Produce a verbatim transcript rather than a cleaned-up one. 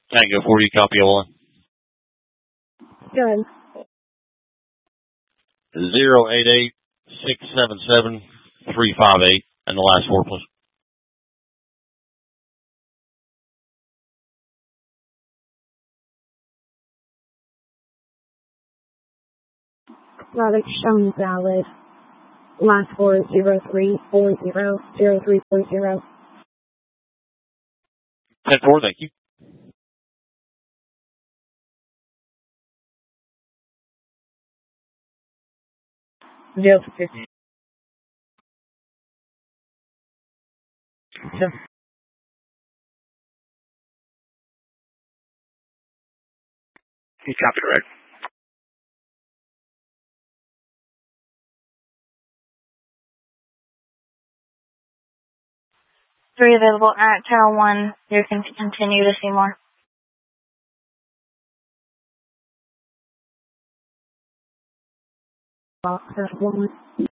Tango forty, copy one. Good. Zero eight eight six seven seven three five eight, and the last four, please. Product shown valid. Last four is zero three four zero zero three four zero. ten four, thank you. Zero fifty. So, You copy, Rick. Three available at Channel one. You can continue to see more. well, there's one.